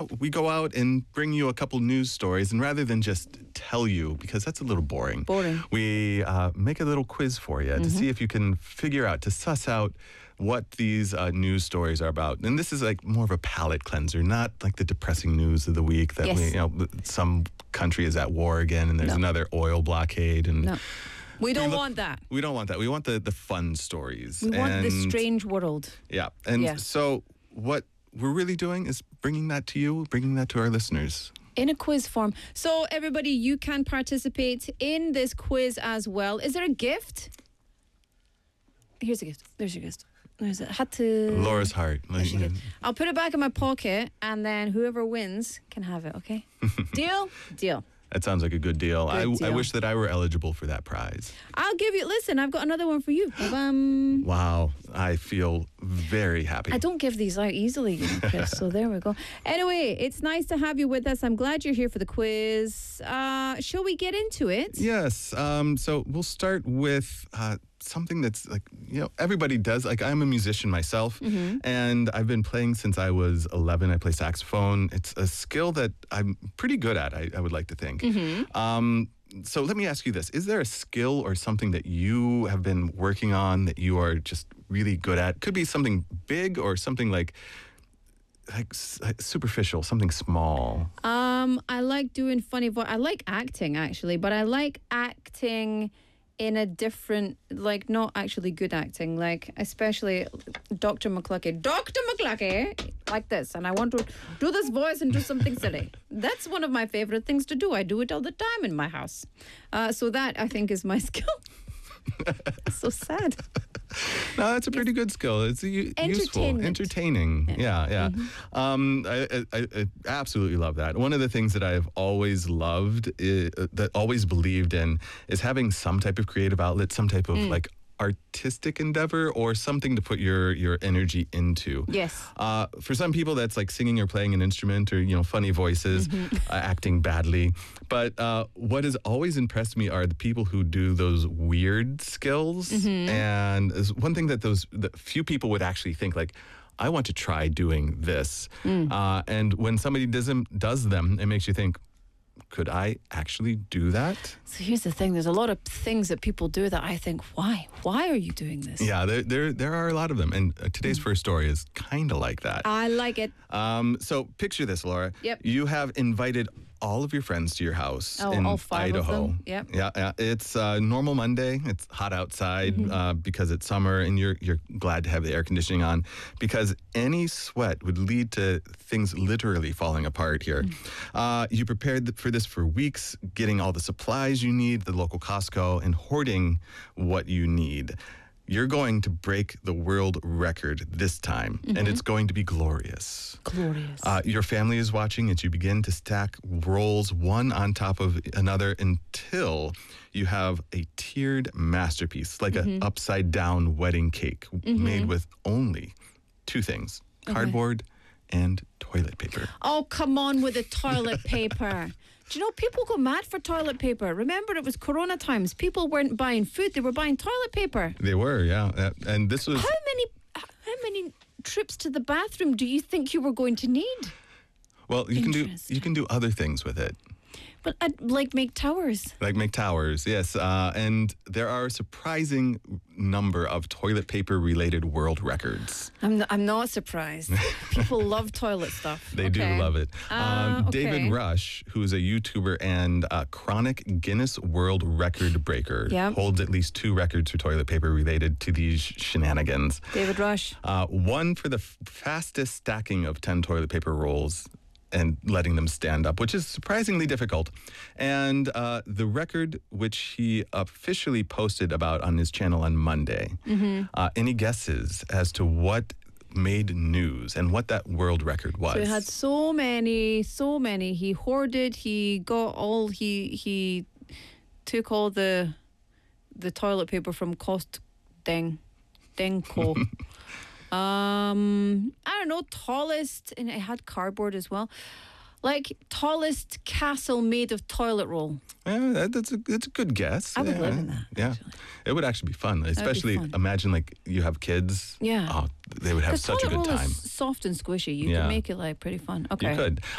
we go out and bring you a couple news stories, and rather than just tell you, because that's a little boring, we make a little quiz for you to see if you can figure out, to suss out what these news stories are about. And this is like more of a palate cleanser, not like the depressing news of the week that some country is at war again and there's another oil blockade. And we don't want that. We don't want that. We want the fun stories. We want the strange world. Yeah. And so what we're really doing is bringing that to you, bringing that to our listeners. In a quiz form. So everybody, you can participate in this quiz as well. Is there a gift? Here's a gift. There's your gift. There's a had to. Laura's heart. I'll put it back in my pocket, and then whoever wins can have it. Okay? Deal? Deal. That sounds like a good deal. I wish that I were eligible for that prize. I'll give you. Listen, I've got another one for you. Wow, I feel very happy. I don't give these out easily, Chris. So there we go. Anyway, it's nice to have you with us. I'm glad you're here for the quiz. Shall we get into it? Yes. So we'll start with something that's like, everybody does. Like, I'm a musician myself, and I've been playing since I was 11. I play saxophone. It's a skill that I'm pretty good at, I would like to think. So let me ask you this. Is there a skill or something that you have been working on that you are just really good at? Could be something big or something like superficial, something small. I like doing funny voice. I like acting, actually, but I like acting in a different, like, not actually good acting, like, especially Dr. McCluskey, like this, and I want to do this voice and do something silly. That's one of my favorite things to do. I do it all the time in my house. So that, I think, is my skill. So sad. No, that's a pretty good skill. It's useful, entertaining. Yeah. I absolutely love that. One of the things that I've always loved, that always believed in, is having some type of creative outlet, some type of like artistic endeavor, or something to put your energy into. Yes. For some people, that's like singing or playing an instrument, or funny voices, acting badly. But what has always impressed me are the people who do those weird skills. And is one thing that few people would actually think, like, I want to try doing this. And when somebody does them, it makes you think, could I actually do that? So here's the thing. There's a lot of things that people do that I think, why? Why are you doing this? Yeah, there are a lot of them. And today's first story is kind of like that. I like it. So picture this, Laura. Yep. You have invited all of your friends to your house in all 5 Idaho. of them. Yep. Yeah. It's normal Monday. It's hot outside because it's summer, and you're glad to have the air conditioning on, because any sweat would lead to things literally falling apart here. You prepared for this for weeks, getting all the supplies you need, the local Costco, and hoarding what you need. You're going to break the world record this time, and it's going to be glorious. Glorious. Your family is watching as you begin to stack rolls one on top of another until you have a tiered masterpiece, like an upside-down wedding cake made with only 2 things, cardboard and toilet paper. Oh, come on with the toilet paper. Do you know, people go mad for toilet paper. Remember, it was Corona times. People weren't buying food. They were buying toilet paper. They were, yeah. And this was... How many trips to the bathroom do you think you were going to need? Well, you can do other things with it. But I'd like make towers. Like make towers, yes. And there are a surprising number of toilet paper-related world records. I'm not surprised. People love toilet stuff. They do love it. David Rush, who's a YouTuber and a chronic Guinness World Record breaker, holds at least 2 records for toilet paper related to these shenanigans. David Rush. One for the fastest stacking of 10 toilet paper rolls and letting them stand up, which is surprisingly difficult. And the record, which he officially posted about on his channel on Monday. Any guesses as to what made news and what that world record was? So he had so many. He hoarded. He got all. He took all the toilet paper from Denko. I don't know, tallest, and it had cardboard as well. Like, tallest castle made of toilet roll. Yeah, that's a good guess. I would live in that. Yeah, actually. It would actually be fun. Especially, imagine like you have kids. Yeah. Oh, they would have such a good time. Is soft and squishy. You can make it like pretty fun. Okay. You could.